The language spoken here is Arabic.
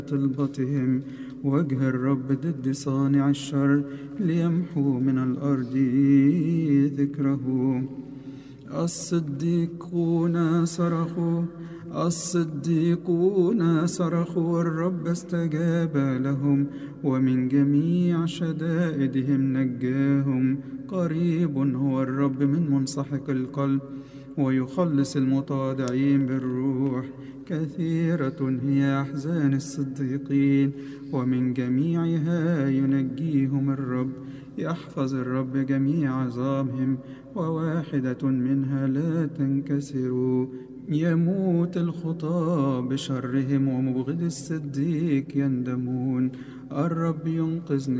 طلبتهم وجه الرب ضد صانع الشر ليمحو من الأرض ذكره. الصديقون صرخوا والرب استجاب لهم، ومن جميع شدائدهم نجاهم. قريب هو الرب من منسحق القلب، ويخلص المتواضعين بالروح. كثيرة هي أحزان الصديقين، ومن جميعها ينجيهم الرب. يحفظ الرب جميع عظامهم، وواحدة منها لا تنكسر. يموت الخطاة بشرهم، ومبغض الصديق يندمون. الرب ينقذ